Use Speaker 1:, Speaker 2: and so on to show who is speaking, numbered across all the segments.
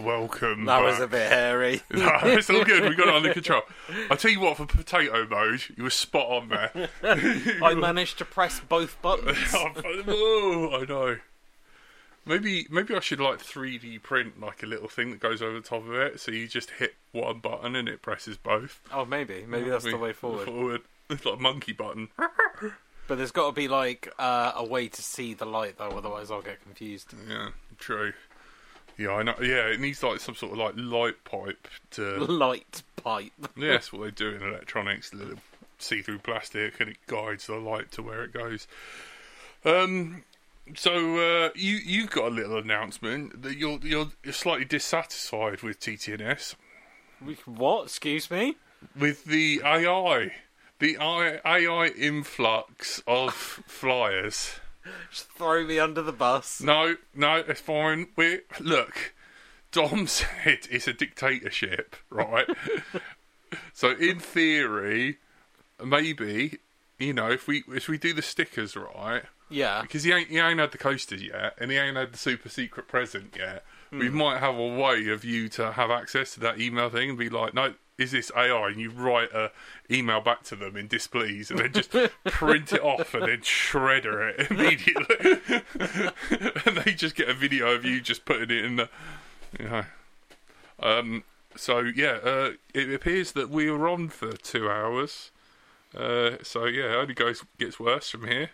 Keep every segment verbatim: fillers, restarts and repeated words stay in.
Speaker 1: welcome.
Speaker 2: That
Speaker 1: back.
Speaker 2: was a bit hairy.
Speaker 1: No, it's all good. We got it under control. I tell you what, for potato mode, you were spot on there.
Speaker 2: I managed to press both buttons.
Speaker 1: Oh, I know. Maybe, maybe I should like three D print like a little thing that goes over the top of it, so you just hit one button and it presses both.
Speaker 2: Oh, maybe, maybe that's the way forward.
Speaker 1: Forward, it's like a monkey button.
Speaker 2: But there's got to be like uh, a way to see the light though, otherwise I'll get confused.
Speaker 1: Yeah, true. Yeah, I know. Yeah, it needs like some sort of like light pipe to.
Speaker 2: Light pipe.
Speaker 1: Yeah, that's what they do in electronics. A little see-through plastic, and it guides the light to where it goes. Um. So uh, you you've got a little announcement that you're you're, you're slightly dissatisfied with T T N S.
Speaker 2: What? Excuse me?
Speaker 1: With the A I, the A I influx of flyers.
Speaker 2: Just throw me under the bus.
Speaker 1: No, no, it's fine. We look. Dom said it's a dictatorship, right? So in theory, maybe you know if we if we do the stickers right.
Speaker 2: Yeah.
Speaker 1: Because he ain't, he ain't had the coasters yet, and he ain't had the super secret present yet. Mm. We might have a way of you to have access to that email thing and be like, no, is this A I? And you write a email back to them in displease, and then just print it off and then shredder it immediately. And they just get a video of you just putting it in the, you know. Um, so, yeah, uh, it appears that we were on for two hours. Uh, so yeah, it only goes gets worse from here.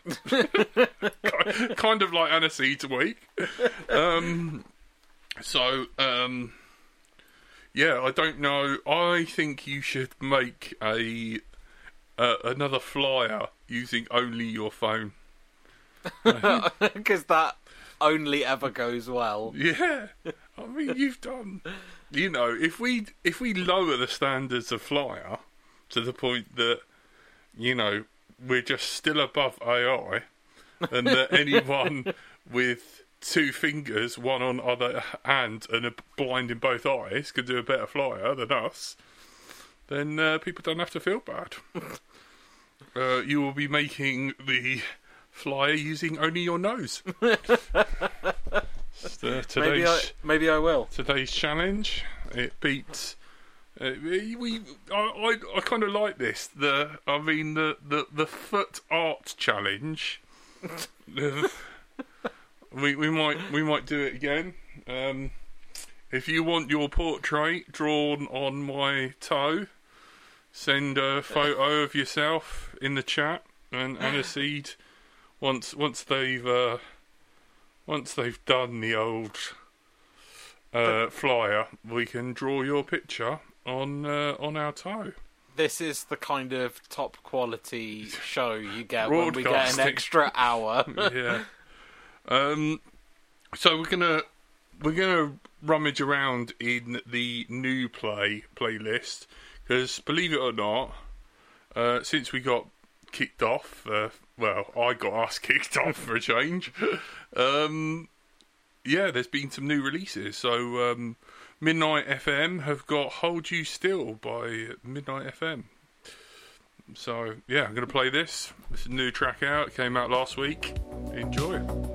Speaker 1: Kind of like Aniseed's week. Um, so um, yeah, I don't know. I think you should make a uh, another flyer using only your phone.
Speaker 2: Because that only ever goes well.
Speaker 1: Yeah, I mean you've done. You know, if we if we lower the standards of flyer to the point that. You know, we're just still above A I, and that anyone with two fingers, one on either hand, and a blind in both eyes can do a better flyer than us, then uh, people don't have to feel bad. uh, you will be making the flyer using only your nose. uh, today's,
Speaker 2: maybe I, maybe I will.
Speaker 1: Today's challenge, it beats... Uh, we, we, I, I, I kind of like this. The, I mean, the, the, the foot art challenge. we, we might, we might do it again. Um, if you want your portrait drawn on my toe, send a photo of yourself in the chat, and Aniseed, once, once they've, uh, once they've done the old uh, flyer, we can draw your picture. On uh, on our toe.
Speaker 2: This is the kind of top quality show you get when we get an extra hour.
Speaker 1: Yeah. Um. So we're gonna we're gonna rummage around in the new play playlist because believe it or not, uh, since we got kicked off, uh, well, I got us kicked off for a change. Um. Yeah, there's been some new releases. So um. Midnight F M have got Hold You Still by Midnight F M. So, yeah, I'm going to play this. It's a new track out. It came out last week. Enjoy.